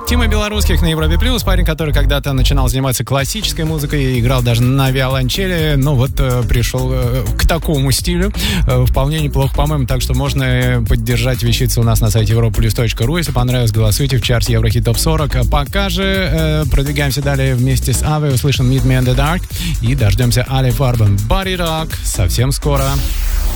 Тима Белорусских на Европе Плюс. Парень, который когда-то начинал заниматься классической музыкой и играл даже на виолончели. Но вот пришел к такому стилю. Вполне неплохо, по-моему. Так что можно поддержать вещицу у нас на сайте europlus.ru. Если понравилось, голосуйте в чарте Еврохит Топ 40. Пока же продвигаемся далее вместе с Авой. Услышим Meet Me in the Dark. И дождемся Али Фарбен. Body Rock. Совсем скоро.